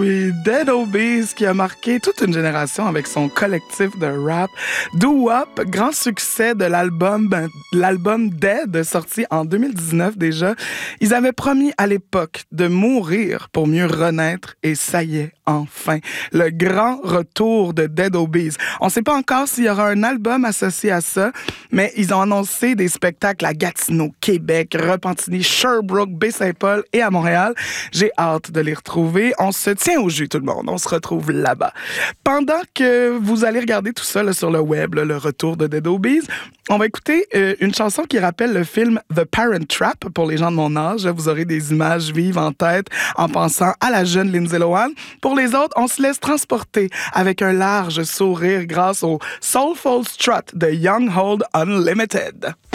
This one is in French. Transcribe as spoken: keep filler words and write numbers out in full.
oui, Dead Obies qui a marqué toute une génération avec son collectif de rap. Doo-Wop, grand succès de l'album, l'album Dead, sorti en deux mille dix-neuf déjà. Ils avaient promis à l'époque de mourir pour mieux renaître et ça y est, enfin, le grand retour de Dead Obies. On ne sait pas encore s'il y aura un album associé à ça, mais ils ont annoncé des spectacles à Gatineau, Québec, Repentigny, Sherbrooke, Baie-Saint-Paul et à Montréal. J'ai hâte de les retrouver. On se tient au jus, tout le monde. On se retrouve là-bas. Pendant que vous allez regarder tout ça là, sur le web, là, le retour de Dead Obies, on va écouter euh, une chanson qui rappelle le film The Parent Trap pour les gens de mon âge. Vous aurez des images vives en tête en pensant à la jeune Lindsay Lohan. Pour les autres, on se laisse transporter avec un large sourire grâce au Soulful Strut de Young Hold Unlimited.